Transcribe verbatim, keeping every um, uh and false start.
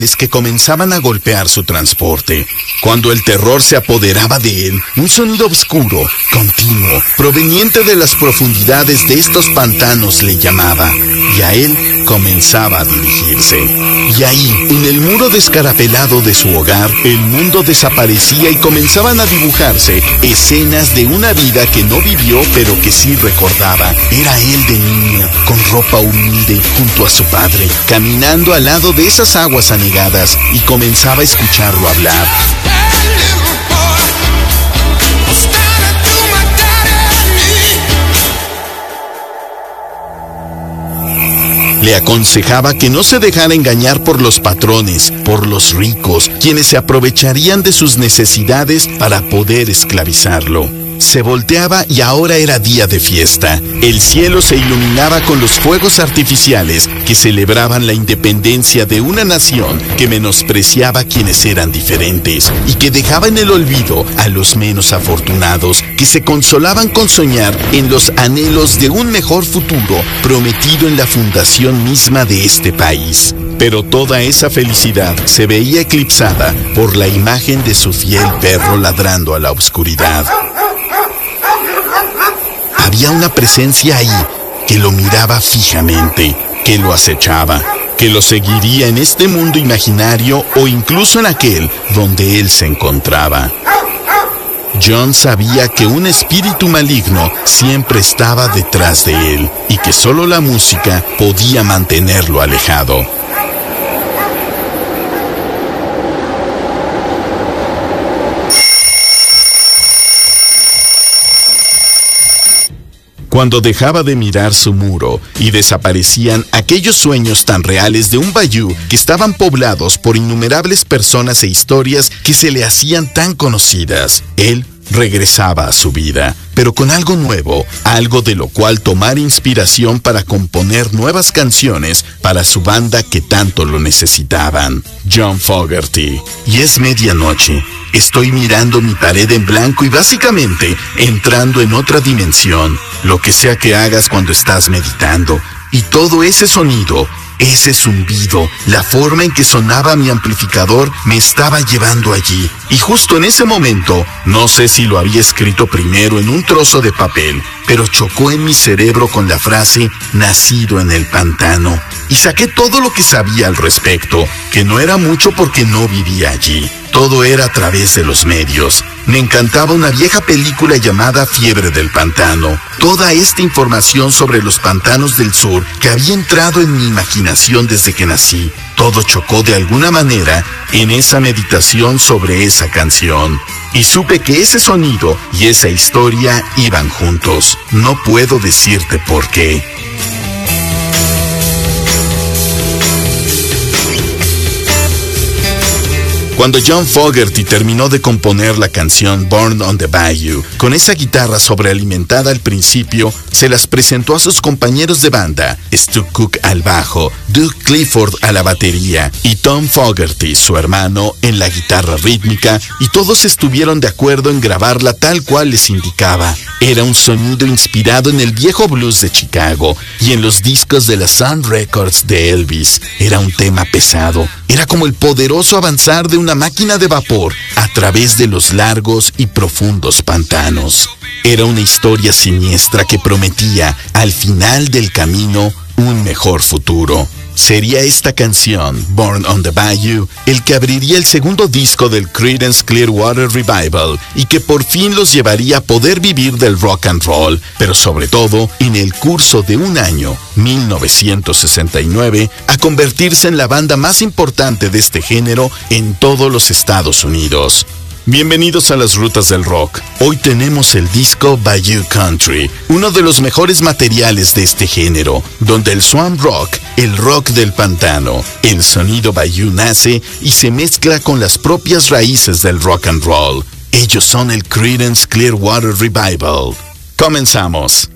que comenzaban a golpear su transporte. Cuando el terror se apoderaba de él, un sonido oscuro, continuo, proveniente de las profundidades de estos pantanos le llamaba, y a él comenzaba a dirigirse. Y ahí, en el muro descarapelado de su hogar, el mundo desaparecía y comenzaban a dibujarse escenas de una vida que no vivió, pero que sí recordaba. Era él de niño, con ropa humilde, junto a su padre, caminando al lado de esas aguas anegadas, y comenzaba a escucharlo hablar. Le aconsejaba que no se dejara engañar por los patrones, por los ricos, quienes se aprovecharían de sus necesidades para poder esclavizarlo. Se volteaba y ahora era día de fiesta. El cielo se iluminaba con los fuegos artificiales que celebraban la independencia de una nación que menospreciaba a quienes eran diferentes y que dejaba en el olvido a los menos afortunados, que se consolaban con soñar en los anhelos de un mejor futuro prometido en la fundación misma de este país. Pero toda esa felicidad se veía eclipsada por la imagen de su fiel perro ladrando a la oscuridad. Había una presencia ahí que lo miraba fijamente, que lo acechaba, que lo seguiría en este mundo imaginario o incluso en aquel donde él se encontraba. John sabía que un espíritu maligno siempre estaba detrás de él y que solo la música podía mantenerlo alejado. Cuando dejaba de mirar su muro y desaparecían aquellos sueños tan reales de un bayou que estaban poblados por innumerables personas e historias que se le hacían tan conocidas, él regresaba a su vida, pero con algo nuevo, algo de lo cual tomar inspiración para componer nuevas canciones para su banda que tanto lo necesitaban. John Fogerty. Y es medianoche. Estoy mirando mi pared en blanco y básicamente entrando en otra dimensión, lo que sea que hagas cuando estás meditando. Y todo ese sonido, ese zumbido, la forma en que sonaba mi amplificador me estaba llevando allí. Y justo en ese momento, no sé si lo había escrito primero en un trozo de papel, pero chocó en mi cerebro con la frase «nacido en el pantano». Y saqué todo lo que sabía al respecto, que no era mucho porque no vivía allí. Todo era a través de los medios. Me encantaba una vieja película llamada Fiebre del Pantano. Toda esta información sobre los pantanos del sur que había entrado en mi imaginación desde que nací. Todo chocó de alguna manera en esa meditación sobre esa canción. Y supe que ese sonido y esa historia iban juntos. No puedo decirte por qué. Cuando John Fogerty terminó de componer la canción Born on the Bayou, con esa guitarra sobrealimentada al principio, se las presentó a sus compañeros de banda, Stu Cook al bajo, Doug Clifford a la batería y Tom Fogerty, su hermano, en la guitarra rítmica, y todos estuvieron de acuerdo en grabarla tal cual les indicaba. Era un sonido inspirado en el viejo blues de Chicago y en los discos de la Sun Records de Elvis. Era un tema pesado. Era como el poderoso avanzar de una máquina de vapor a través de los largos y profundos pantanos. Era una historia siniestra que prometía, al final del camino, un mejor futuro. Sería esta canción, Born on the Bayou, el que abriría el segundo disco del Creedence Clearwater Revival y que por fin los llevaría a poder vivir del rock and roll, pero sobre todo, en el curso de un año, mil novecientos sesenta y nueve, a convertirse en la banda más importante de este género en todos los Estados Unidos. Bienvenidos a las rutas del rock. Hoy tenemos el disco Bayou Country, uno de los mejores materiales de este género, donde el swamp rock, el rock del pantano, el sonido Bayou nace y se mezcla con las propias raíces del rock and roll. Ellos son el Creedence Clearwater Revival. Comenzamos.